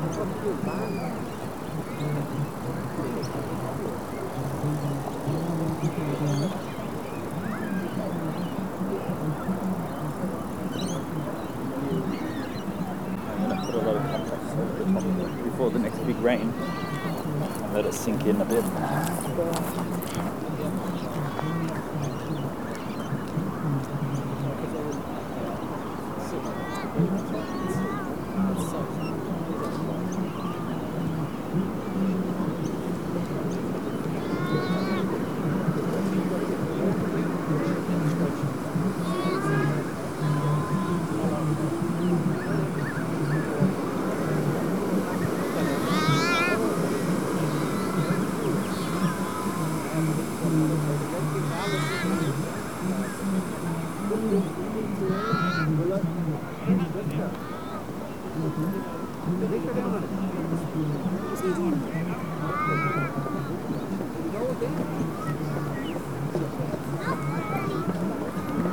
Put a lot of contrast over the top of it before the next big rain and let it sink in a bit.